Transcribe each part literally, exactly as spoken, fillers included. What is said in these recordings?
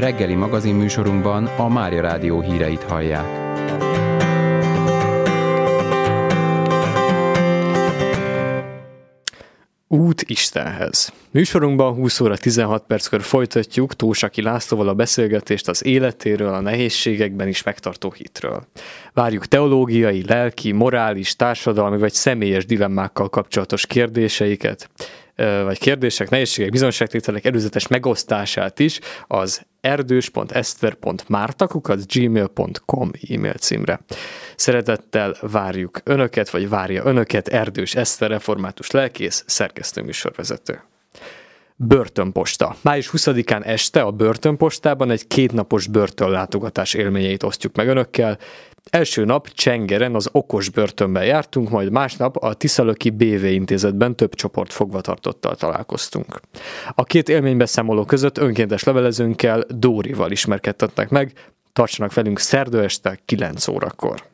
Reggeli magazinműsorunkban a Mária Rádió híreit hallják. Út Istenhez. Műsorunkban húsz óra tizenhat perckor folytatjuk Tósaki Lászlóval a beszélgetést az életéről, a nehézségekben is megtartó hitről. Várjuk teológiai, lelki, morális, társadalmi vagy személyes dilemmákkal kapcsolatos kérdéseiket, vagy kérdések, nehézségek, bizonságtételek előzetes megosztását is az erdős pont eszter pont márta kukac gmail pont com e-mail címre. Szeretettel várjuk önöket, vagy várja önöket Erdős Eszter, református lelkész, szerkesztő műsorvezető. Börtönposta. május huszadikán este a börtönpostában egy kétnapos börtönlátogatás élményeit osztjuk meg önökkel. Első nap Csengeren az okos börtönben jártunk, majd másnap a Tiszalöki bé vé intézetben több csoport fogvatartottal találkoztunk. A két élménybeszámoló között önkéntes levelezőnkkel, Dórival ismerkedtettek meg, tartsanak velünk szerda este kilenc órakor.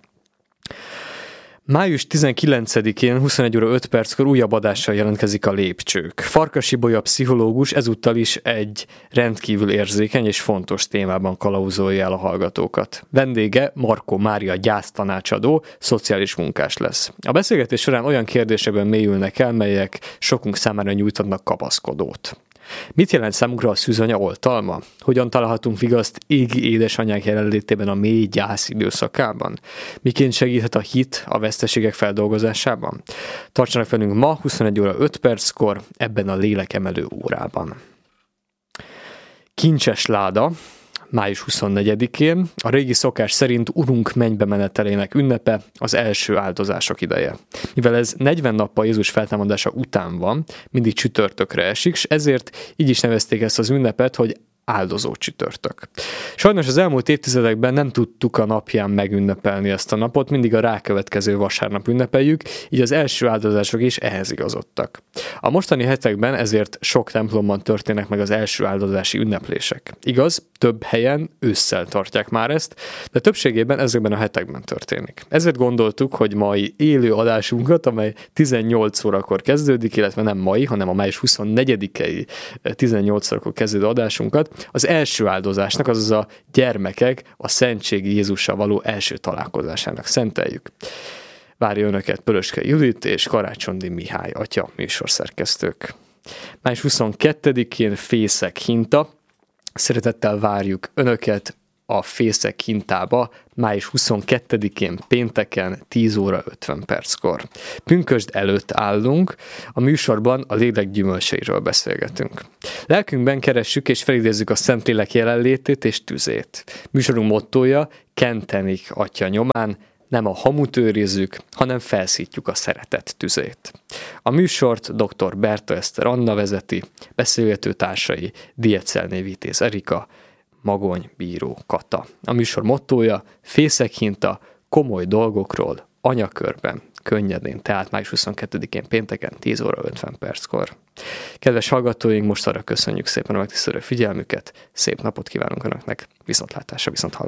május tizenkilencedikén huszonegy óra öt perckor újabb adással jelentkezik a Lépcsők. Farkas Ibolya pszichológus ezúttal is egy rendkívül érzékeny és fontos témában kalauzolja el a hallgatókat. Vendége Markó Mária gyásztanácsadó, szociális munkás lesz. A beszélgetés során olyan kérdésekben mélyülnek el, melyek sokunk számára nyújtanak kapaszkodót. Mit jelent számunkra a szűzanya oltalma? Hogyan találhatunk vigaszt égi édesanyák jelenlétében a mély gyász időszakában? Miként segíthet a hit a veszteségek feldolgozásában? Tartsanak velünk ma huszonegy óra öt perckor ebben a lélekemelő órában. Kincses láda. május huszonnegyedikén a régi szokás szerint Urunk mennybe menetelének ünnepe, az első áldozások ideje. Mivel ez negyven nappal Jézus feltámadása után van, mindig csütörtökre esik, és ezért így is nevezték ezt az ünnepet, hogy áldozó csütörtök. Sajnos az elmúlt évtizedekben nem tudtuk a napján megünnepelni ezt a napot, mindig a rákövetkező vasárnap ünnepeljük, így az első áldozások is ehhez igazodtak. A mostani hetekben ezért sok templomban történnek meg az első áldozási ünneplések. Igaz, több helyen ősszel tartják már ezt, de többségében ezekben a hetekben történik. Ezért gondoltuk, hogy mai élő adásunkat, amely tizennyolc órakor kezdődik, illetve nem mai, hanem a május huszonnegyedikei tizennyolc órakor kezdődő adásunkat, az első áldozásnak, azaz a gyermekek a szentségi Jézussal való első találkozásának szenteljük. Várja önöket Pölöske Judit és Karácsondi Mihály atya műsorszerkesztők. május huszonkettedikén Fészek Hinta. Szeretettel várjuk önöket a Fészek Hintába május huszonkettedikén pénteken tíz óra ötven perckor. Pünkösd előtt állunk, a műsorban a lélek gyümölcseiről beszélgetünk. Lelkünkben keressük és felidézzük a Szentlélek jelenlétét és tüzét. Műsorunk mottója Kentenik atya nyomán, nem a hamut őrizzük, hanem felszítjuk a szeretet tüzét. A műsort dr. Berta Eszter Anna vezeti, beszélgető társai Dietszelné Vitéz Erika, Magony Bíró Kata. A műsor mottója Fészek Hinta, komoly dolgokról, anyakörben, könnyedén, tehát május huszonkettedikén pénteken tíz óra ötven perckor. Kedves hallgatóink, most arra köszönjük szépen a megtisztelő figyelmüket, szép napot kívánunk Önöknek, viszontlátásra, viszonthallásra.